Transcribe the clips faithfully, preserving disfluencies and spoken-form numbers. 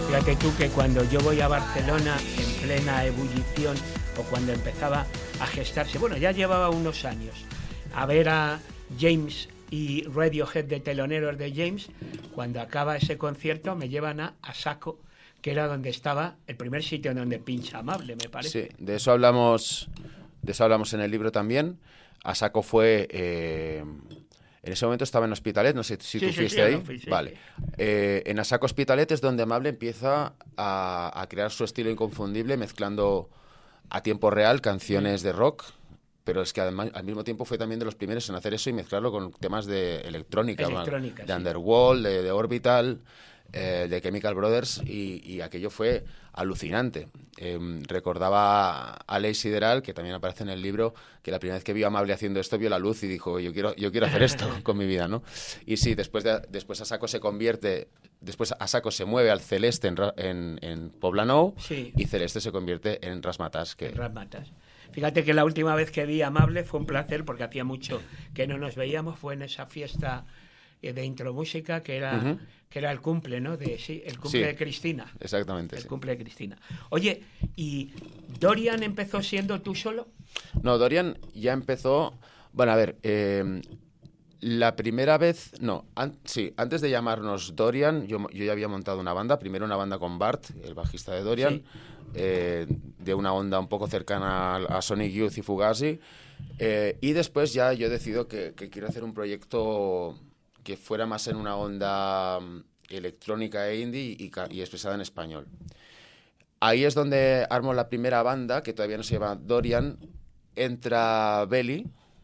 Fíjate tú que cuando yo voy a Barcelona en plena ebullición o cuando empezaba a gestarse, bueno, ya llevaba unos años, a ver a James y Radiohead de teloneros de James, cuando acaba ese concierto me llevan a Asako, que era donde estaba el primer sitio donde pincha Amable, me parece. Sí, de eso hablamos, de eso hablamos en el libro también. Asako fue... Eh, en ese momento estaba en Hospitalet, no sé si sí, tú sí, fuiste sí, ahí. no fui, sí, vale. Sí. Eh, en Asako Hospitalet es donde Amable empieza a, a crear su estilo inconfundible, mezclando a tiempo real canciones de rock, pero es que además al mismo tiempo fue también de los primeros en hacer eso y mezclarlo con temas de electrónica, Electrónica, de sí. Underworld, de, de Orbital, eh, de Chemical Brothers, y, y aquello fue alucinante. Eh, recordaba a Ley Sideral, que también aparece en el libro, que la primera vez que vio a Amable haciendo esto vio la luz y dijo, yo quiero, yo quiero hacer esto con mi vida, ¿no? Y sí, después, de, después Asako se convierte, después Asako se mueve al Celeste en, en, en Poblenou, Sí. y Celeste se convierte en Razzmatazz. Que... Razzmatazz. Fíjate que la última vez que vi a Amable fue un placer, porque hacía mucho que no nos veíamos, fue en esa fiesta de Intromúsica, que era, uh-huh. que era el cumple, ¿no? De, sí, el cumple sí, de Cristina. Exactamente. El sí. cumple de Cristina. Oye, ¿y Dorian empezó siendo tú solo? No, Dorian ya empezó... Bueno, a ver, eh, la primera vez... No, an- sí, antes de llamarnos Dorian, yo, yo ya había montado una banda. Primero una banda con Bart, el bajista de Dorian, sí. eh, de una onda un poco cercana a, a Sonic Youth y Fugazi. Eh, y después ya yo decido que, que quiero hacer un proyecto que fuera más en una onda electrónica e indie y, y expresada en español. Ahí es donde armo la primera banda, que todavía no se llama Dorian. Entra Belly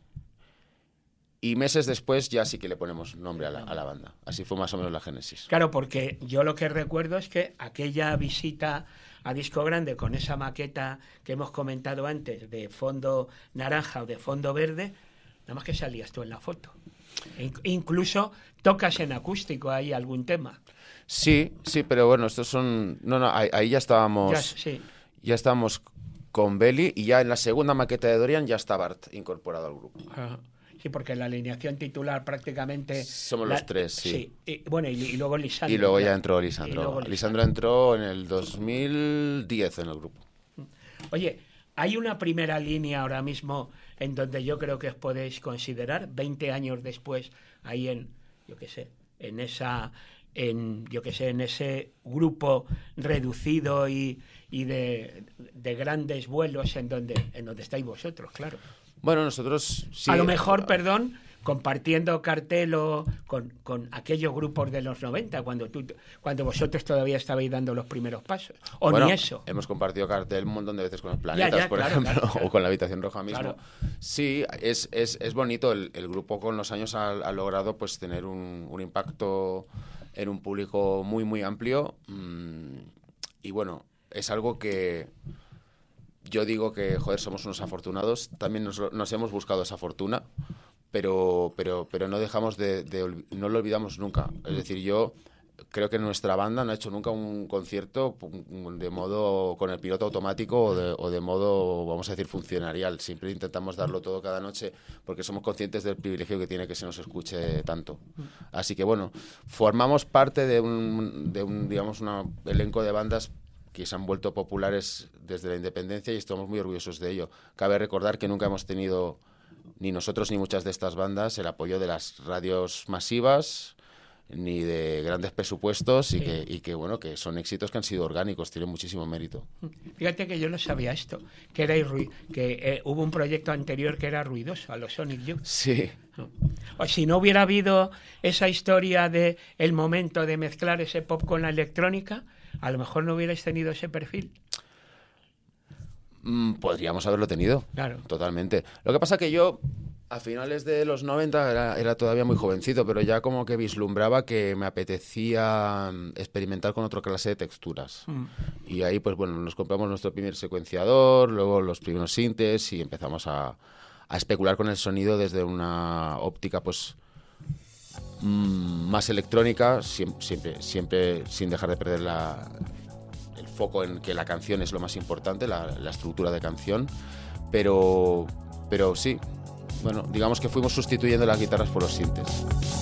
y meses después ya sí que le ponemos nombre a la, a la banda. Así fue más o menos la génesis. Claro, porque yo lo que recuerdo es que aquella visita a Disco Grande con esa maqueta que hemos comentado antes de fondo naranja o de fondo verde, nada más que salías tú en la foto. E incluso tocas en acústico ahí algún tema. Sí, sí, pero bueno, estos son... No, no, ahí, ahí ya estábamos... Ya, sí. Ya estábamos con Belly y ya en la segunda maqueta de Dorian ya está Bart incorporado al grupo. Ajá. Sí, porque la alineación titular prácticamente... Somos la, los tres, sí. sí. Y, bueno, y, y luego Lisandro. Y luego claro. ya entró Lisandro. Luego Lisandro entró en el dos mil diez en el grupo. Oye, hay una primera línea ahora mismo en donde yo creo que os podéis considerar, veinte años después, ahí en, yo qué sé, en esa... en yo que sé, en ese grupo reducido y, y de, de grandes vuelos en donde en donde estáis vosotros, claro. Bueno, nosotros sí. A lo mejor, perdón, compartiendo cartel o con, con aquellos grupos de los noventa, cuando tú cuando vosotros todavía estabais dando los primeros pasos. O bueno, ni eso. Hemos compartido cartel un montón de veces con los Planetas, ya, ya, por claro, ejemplo, claro, claro. o con la Habitación Roja mismo. Claro. Sí, es, es, es bonito. El, el grupo con los años ha, ha logrado pues tener un, un impacto en un público muy, muy amplio. Mmm, y bueno, es algo que yo digo que, joder, somos unos afortunados. También nos, nos hemos buscado esa fortuna, pero, pero, pero no dejamos de, de... no lo olvidamos nunca. Es decir, yo creo que nuestra banda no ha hecho nunca un concierto de modo con el piloto automático o de, o de modo, vamos a decir, funcionarial. Siempre intentamos darlo todo cada noche porque somos conscientes del privilegio que tiene que se nos escuche tanto. Así que bueno, formamos parte de un, de un digamos, un elenco de bandas que se han vuelto populares desde la independencia y estamos muy orgullosos de ello. Cabe recordar que nunca hemos tenido, ni nosotros ni muchas de estas bandas, el apoyo de las radios masivas ni de grandes presupuestos y, sí. que, y que bueno que son éxitos que han sido orgánicos, tienen muchísimo mérito. Fíjate que yo no sabía esto, que era irru- que eh, hubo un proyecto anterior que era ruidoso, a los Sonic Youth. Sí. No. O si no hubiera habido esa historia de el momento de mezclar ese pop con la electrónica, a lo mejor no hubierais tenido ese perfil. Mm, podríamos haberlo tenido, claro. Totalmente. Lo que pasa que yo a finales de los noventa era, era todavía muy jovencito, pero ya como que vislumbraba que me apetecía experimentar con otra clase de texturas. Mm. Y ahí, pues bueno, nos compramos nuestro primer secuenciador, luego los primeros sintes y empezamos a, a especular con el sonido desde una óptica, pues, mmm, más electrónica, siempre, siempre, siempre sin dejar de perder la, el foco en que la canción es lo más importante, la, la estructura de canción, pero, pero sí. Bueno, digamos que fuimos sustituyendo las guitarras por los sintes.